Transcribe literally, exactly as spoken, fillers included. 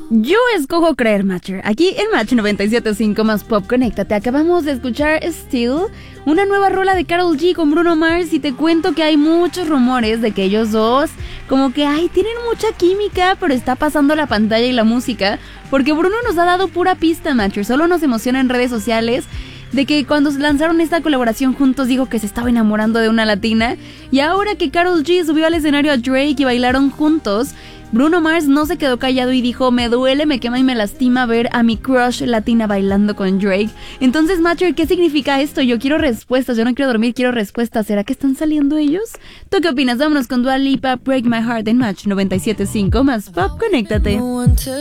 Yo escojo creer, Matcher. Aquí en Match noventa y siete punto cinco más Pop, conéctate. Acabamos de escuchar Still, una nueva rola de Karol G con Bruno Mars, y te cuento que hay muchos rumores de que ellos dos como que ay, tienen mucha química, pero está pasando la pantalla y la música, porque Bruno nos ha dado pura pista, Matcher. Solo nos emociona en redes sociales de que cuando lanzaron esta colaboración juntos dijo que se estaba enamorando de una latina, y ahora que Karol G subió al escenario a Drake y bailaron juntos, Bruno Mars no se quedó callado y dijo: me duele, me quema y me lastima ver a mi crush latina bailando con Drake. Entonces, Matcher, ¿qué significa esto? Yo quiero respuestas, yo no quiero dormir, quiero respuestas. ¿Será que están saliendo ellos? ¿Tú qué opinas? Vámonos con Dua Lipa, Break My Heart en Match noventa y siete punto cinco más Pop, conéctate.